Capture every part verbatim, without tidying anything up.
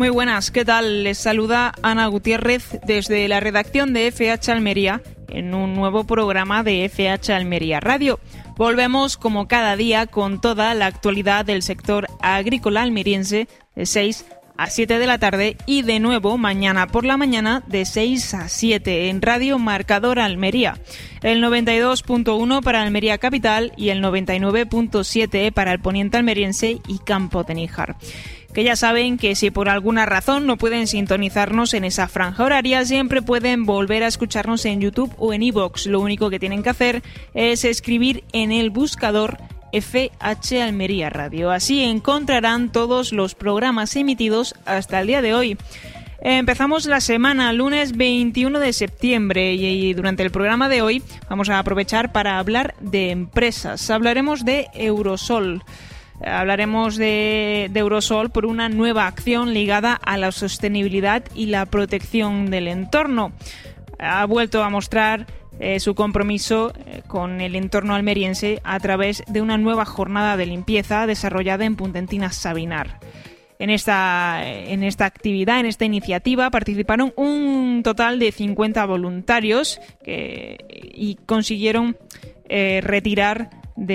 Muy buenas, ¿qué tal? Les saluda Ana Gutiérrez desde la redacción de F H Almería en un nuevo programa de F H Almería Radio. Volvemos como cada día con toda la actualidad del sector agrícola almeriense de seis a siete de la tarde y de nuevo mañana por la mañana de seis a siete en Radio Marcador Almería. El noventa y dos punto uno para Almería Capital y el noventa y nueve punto siete para el poniente almeriense y Campo de Níjar. Que ya saben que si por alguna razón no pueden sintonizarnos en esa franja horaria, siempre pueden volver a escucharnos en YouTube o en iVoox. Lo único que tienen que hacer es escribir en el buscador F H Almería Radio. Así encontrarán todos los programas emitidos hasta el día de hoy. Empezamos la semana, lunes veintiuno de septiembre, y durante el programa de hoy vamos a aprovechar para hablar de empresas. Hablaremos de Eurosol. Hablaremos de, de Eurosol por una nueva acción ligada a la sostenibilidad y la protección del entorno. Ha vuelto a mostrar eh, su compromiso eh, con el entorno almeriense a través de una nueva jornada de limpieza desarrollada en Puntentina Sabinar. En esta, en esta actividad, en esta iniciativa, participaron un total de cincuenta voluntarios que, y consiguieron eh, retirar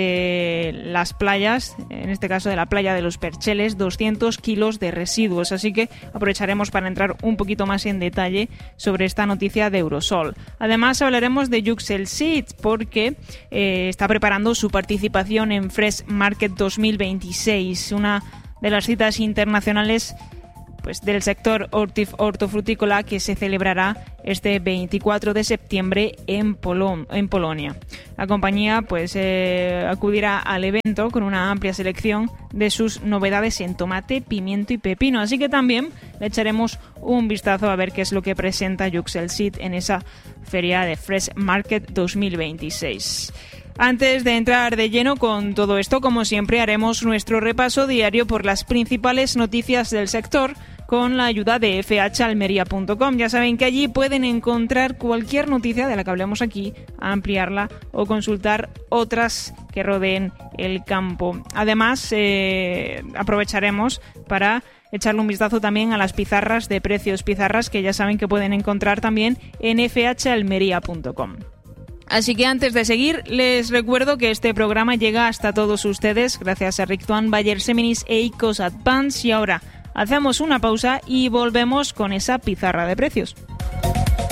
de las playas, en este caso de la playa de los Percheles, doscientos kilos de residuos. Así que aprovecharemos para entrar un poquito más en detalle sobre esta noticia de Eurosol. Además hablaremos de Yuxel Seed porque eh, está preparando su participación en Fresh Market dos mil veintiséis, una de las citas internacionales pues del sector hortofrutícola que se celebrará este veinticuatro de septiembre en, Polo- en Polonia. La compañía pues eh, acudirá al evento con una amplia selección de sus novedades en tomate, pimiento y pepino, así que también le echaremos un vistazo a ver qué es lo que presenta Yuxel Seed en esa feria de Fresh Market dos mil veintiséis. Antes de entrar de lleno con todo esto, como siempre, haremos nuestro repaso diario por las principales noticias del sector con la ayuda de f h almería punto com. Ya saben que allí pueden encontrar cualquier noticia de la que hablemos aquí, ampliarla o consultar otras que rodeen el campo. Además, eh, aprovecharemos para echarle un vistazo también a las pizarras de precios, pizarras que ya saben que pueden encontrar también en f h almería punto com. Así que antes de seguir, les recuerdo que este programa llega hasta todos ustedes gracias a Rictuan, Bayer Seminis e Icos Advance. Y ahora hacemos una pausa y volvemos con esa pizarra de precios.